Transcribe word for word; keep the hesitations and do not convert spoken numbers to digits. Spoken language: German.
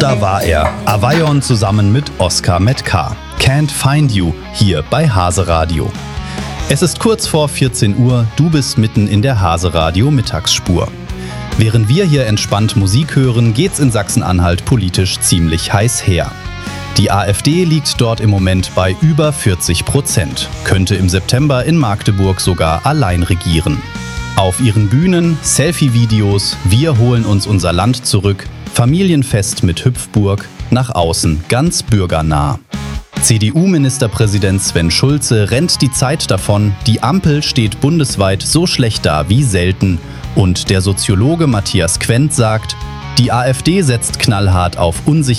Da war er, Avayon zusammen mit Oskar Metka. Can't Find You, hier bei Hase Radio. Es ist kurz vor vierzehn Uhr, du bist mitten in der Hase Radio Mittagsspur. Während wir hier entspannt Musik hören, geht's in Sachsen-Anhalt politisch ziemlich heiß her. Die AfD liegt dort im Moment bei über vierzig Prozent, könnte im September in Magdeburg sogar allein regieren. Auf ihren Bühnen, Selfie-Videos, wir holen uns unser Land zurück, Familienfest mit Hüpfburg, nach außen ganz bürgernah. C D U-Ministerpräsident Sven Schulze rennt die Zeit davon, die Ampel steht bundesweit so schlecht da wie selten und der Soziologe Matthias Quent sagt, die AfD setzt knallhart auf Unsicherheit